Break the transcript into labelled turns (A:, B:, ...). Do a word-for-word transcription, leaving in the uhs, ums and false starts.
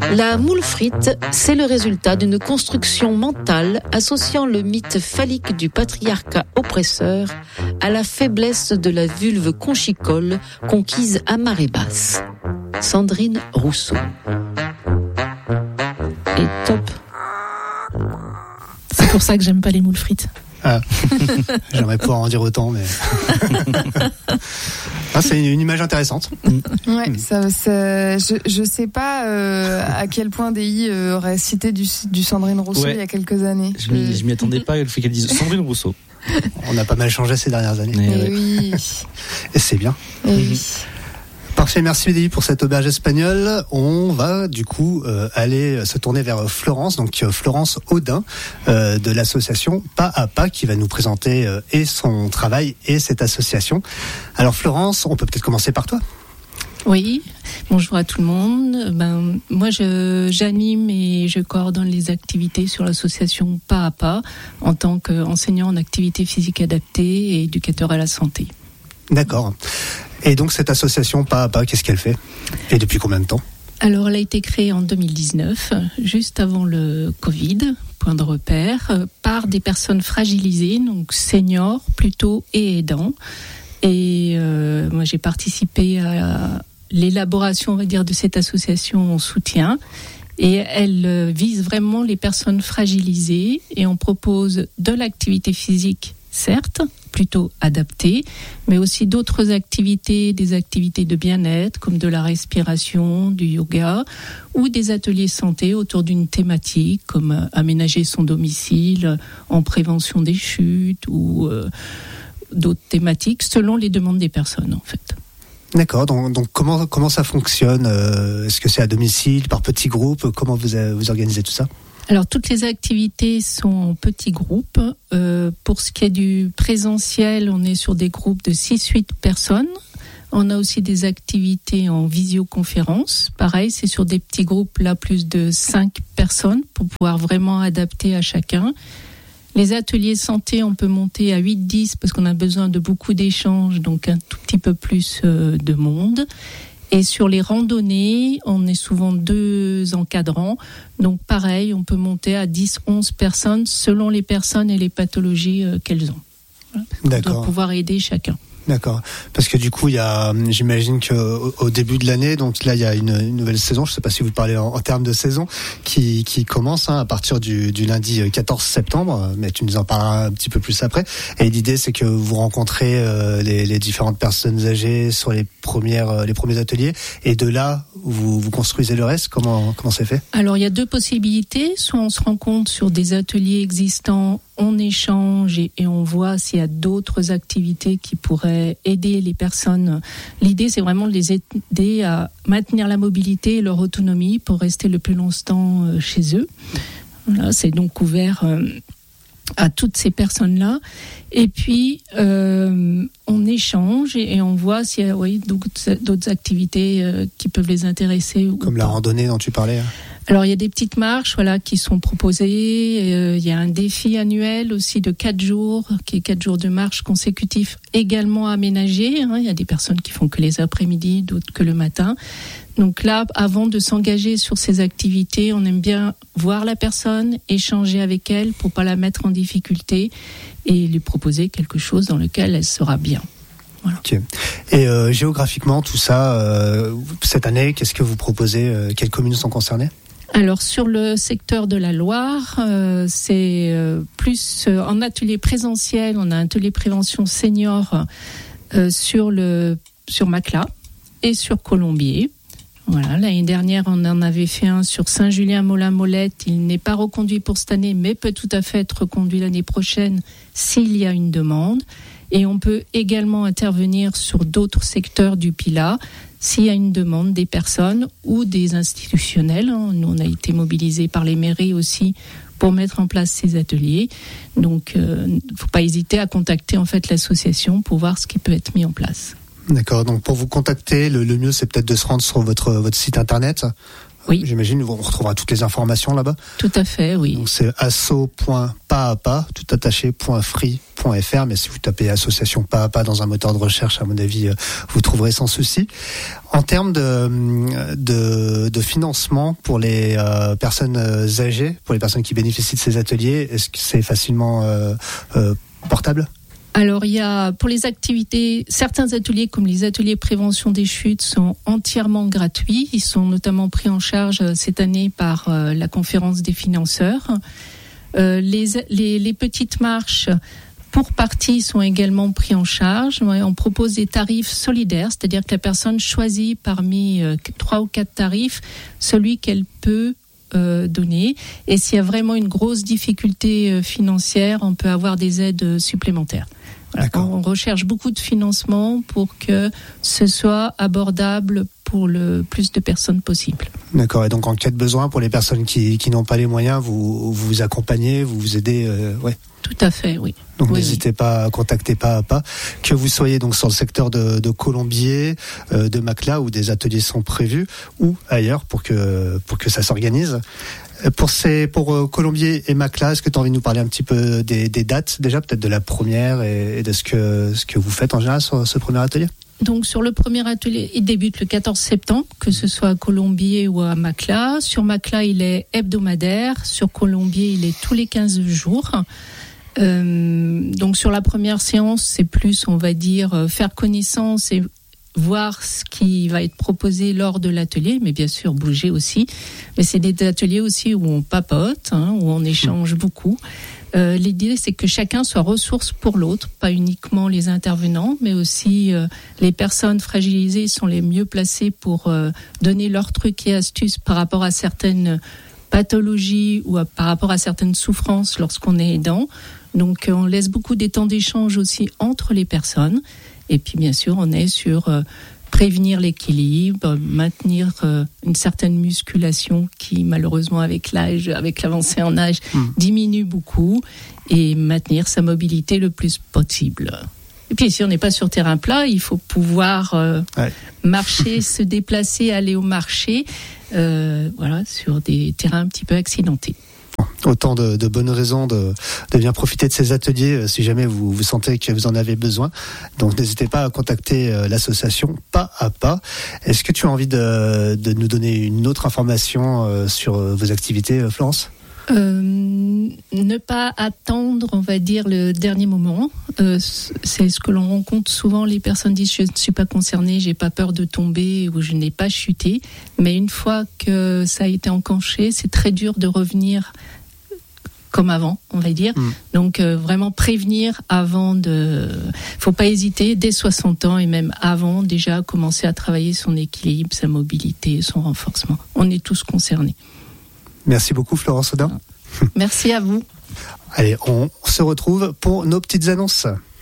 A: La moule frite, c'est le résultat d'une construction mentale associant le mythe phallique du patriarcat oppresseur à la faiblesse de la vulve conchicole conquise à marée basse. Sandrine Rousseau. Et top.
B: C'est pour ça que j'aime pas les moules frites.
C: Ah. J'aimerais pouvoir en dire autant, mais ah, c'est une, une image intéressante.
D: Ouais, ça, ça, je, je sais pas euh, à quel point D I euh, aurait cité du, du Sandrine Rousseau ouais. il y a quelques années.
E: Je m'y, je m'y attendais pas, le fait qu'elle dise Sandrine Rousseau.
C: On a pas mal changé ces dernières années.
D: Et, Et oui.
C: Et c'est bien.
D: Et mmh. oui.
C: Parfait, merci D I pour cette auberge espagnole. On va du coup euh, aller se tourner vers Florence, donc euh, Florence Audin euh, de l'association Pas à Pas qui va nous présenter euh, et son travail et cette association. Alors Florence, on peut peut-être commencer par toi.
B: Oui, bonjour à tout le monde. Ben, moi, je, j'anime et je coordonne les activités sur l'association Pas à Pas en tant qu'enseignant en activité physique adaptée et éducateur à la santé.
C: D'accord. Et donc cette association Pas à Pas, qu'est-ce qu'elle fait ? Et depuis combien de temps ?
B: Alors elle a été créée en deux mille dix-neuf, juste avant le Covid, point de repère, par des personnes fragilisées, donc seniors plutôt et aidants. Et euh, moi j'ai participé à l'élaboration, on va dire, de cette association en soutien. Et elle vise vraiment les personnes fragilisées et on propose de l'activité physique, certes, plutôt adaptées, mais aussi d'autres activités, des activités de bien-être comme de la respiration, du yoga ou des ateliers santé autour d'une thématique comme aménager son domicile en prévention des chutes ou euh, d'autres thématiques selon les demandes des personnes en fait.
C: D'accord, donc, donc comment, comment ça fonctionne ? Est-ce que c'est à domicile, par petits groupes ? Comment vous, vous organisez tout ça ?
B: Alors, toutes les activités sont en petits groupes. Euh, pour ce qui est du présentiel, on est sur des groupes de six huit personnes. On a aussi des activités en visioconférence. Pareil, c'est sur des petits groupes, là, plus de cinq personnes pour pouvoir vraiment adapter à chacun. Les ateliers santé, on peut monter à huit dix parce qu'on a besoin de beaucoup d'échanges, donc un tout petit peu plus euh, de monde. Et sur les randonnées, on est souvent deux encadrants. Donc pareil, on peut monter à dix onze personnes selon les personnes et les pathologies euh, qu'elles ont. Voilà.
C: D'accord.
B: On doit pouvoir aider chacun.
C: D'accord. Parce que du coup, il y a, j'imagine qu'au au début de l'année, donc là, il y a une, une nouvelle saison. Je ne sais pas si vous parlez en, en termes de saison, qui, qui commence hein, à partir du, du lundi quatorze septembre. Mais tu nous en parleras un petit peu plus après. Et l'idée, c'est que vous rencontrez euh, les, les différentes personnes âgées sur les premières, les premiers ateliers, et de là, vous, vous construisez le reste. Comment, comment c'est fait ?
B: Alors, il y a deux possibilités. Soit on se rencontre sur des ateliers existants, on échange et, et on voit s'il y a d'autres activités qui pourraient aider les personnes. L'idée, c'est vraiment de les aider à maintenir la mobilité et leur autonomie pour rester le plus longtemps chez eux. Voilà, c'est donc ouvert à toutes ces personnes-là. Et puis, euh, on échange et, et on voit s'il y a oui, d'autres, d'autres activités euh, qui peuvent les intéresser.
C: Comme la randonnée dont tu parlais.
B: Alors, il y a des petites marches voilà, qui sont proposées. Euh, il y a un défi annuel aussi de quatre jours, qui est quatre jours de marche consécutifs également aménagés. Hein. Il y a des personnes qui font que les après-midi, d'autres que le matin. Donc là, avant de s'engager sur ces activités, on aime bien voir la personne, échanger avec elle pour pas la mettre en difficulté et lui proposer quelque chose dans lequel elle sera bien. Voilà.
C: Okay. Et euh, géographiquement, tout ça, euh, cette année, qu'est-ce que vous proposez ? euh, Quelles communes sont concernées ?
B: Alors sur le secteur de la Loire, euh, c'est euh, plus euh, en atelier présentiel. On a un atelier prévention senior euh, sur le sur Macla et sur Colombier. Voilà, l'année dernière, on en avait fait un sur Saint-Julien-Molin-Molette. Il n'est pas reconduit pour cette année, mais peut tout à fait être reconduit l'année prochaine s'il y a une demande. Et on peut également intervenir sur d'autres secteurs du Pilat s'il y a une demande des personnes ou des institutionnels. Nous, on a été mobilisés par les mairies aussi pour mettre en place ces ateliers. Donc, il euh, ne faut pas hésiter à contacter en fait l'association pour voir ce qui peut être mis en place.
C: D'accord. Donc, pour vous contacter, le, le mieux, c'est peut-être de se rendre sur votre, votre site internet.
B: Oui.
C: J'imagine on retrouvera toutes les informations là-bas.
B: Tout à fait, oui.
C: Donc c'est asso point pas à pas, tout attaché, point free point f r, mais si vous tapez association pas à pas dans un moteur de recherche, à mon avis, vous trouverez sans souci. En termes de, de, de financement pour les euh, personnes âgées, pour les personnes qui bénéficient de ces ateliers, est-ce que c'est facilement euh, euh, portable ?
B: Alors, il y a, pour les activités, certains ateliers, comme les ateliers prévention des chutes, sont entièrement gratuits. Ils sont notamment pris en charge cette année par euh, la conférence des financeurs. Euh, les, les, les petites marches, pour partie, sont également pris en charge. On propose des tarifs solidaires, c'est-à-dire que la personne choisit parmi euh, trois ou quatre tarifs celui qu'elle peut Euh, donner. Et s'il y a vraiment une grosse difficulté euh, financière, on peut avoir des aides euh, supplémentaires. Voilà. On recherche beaucoup de financement pour que ce soit abordable pour le plus de personnes possible.
C: D'accord. Et donc en cas de besoin, pour les personnes qui, qui n'ont pas les moyens, vous vous accompagnez, vous vous aidez. Euh, ouais.
B: Tout à fait, oui.
C: Donc
B: oui,
C: n'hésitez
B: oui.
C: pas à contacter pas à pas. Que vous soyez donc sur le secteur de, de Colombier, euh, de Macla, où des ateliers sont prévus, ou ailleurs pour que pour que ça s'organise. Pour ces pour euh, Colombier et Macla, est-ce que tu as envie de nous parler un petit peu des, des dates déjà, peut-être de la première et, et de ce que ce que vous faites en général sur ce premier atelier?
B: Donc sur le premier atelier, il débute le quatorze septembre, que ce soit à Colombier ou à Macla. Sur Macla, il est hebdomadaire. Sur Colombier, il est tous les quinze jours. Euh, donc sur la première séance, c'est plus, on va dire, faire connaissance et voir ce qui va être proposé lors de l'atelier, mais bien sûr bouger aussi. Mais c'est des ateliers aussi où on papote, hein, où on échange beaucoup. Euh, l'idée, c'est que chacun soit ressource pour l'autre, pas uniquement les intervenants, mais aussi euh, les personnes fragilisées sont les mieux placées pour euh, donner leurs trucs et astuces par rapport à certaines pathologies ou à, par rapport à certaines souffrances lorsqu'on est aidant. Donc, on laisse beaucoup des temps d'échange aussi entre les personnes. Et puis, bien sûr, on est sur euh, prévenir l'équilibre, maintenir euh, une certaine musculation qui, malheureusement, avec l'âge, avec l'avancée en âge, mmh. diminue beaucoup, et maintenir sa mobilité le plus possible. Et puis, si on n'est pas sur terrain plat, il faut pouvoir euh, ouais. marcher, se déplacer, aller au marché, euh, voilà, sur des terrains un petit peu accidentés.
C: Autant de, de bonnes raisons de, de bien profiter de ces ateliers euh, si jamais vous, vous sentez que vous en avez besoin. Donc n'hésitez pas à contacter euh, l'association Pas à Pas. Est-ce que tu as envie de, de nous donner une autre information euh, sur euh, vos activités, euh, Florence ?
B: Euh, ne pas attendre, on va dire, le dernier moment. Euh, c'est ce que l'on rencontre souvent. Les personnes disent je ne suis pas concernée, j'ai pas peur de tomber ou je n'ai pas chuté. Mais une fois que ça a été enclenché, c'est très dur de revenir comme avant, on va dire. Mmh. Donc euh, vraiment prévenir avant de. Faut pas hésiter dès soixante ans et même avant déjà commencer à travailler son équilibre, sa mobilité, son renforcement. On est tous concernés.
C: Merci beaucoup Florence Audin.
B: Merci à vous.
C: Allez, on se retrouve pour nos petites annonces.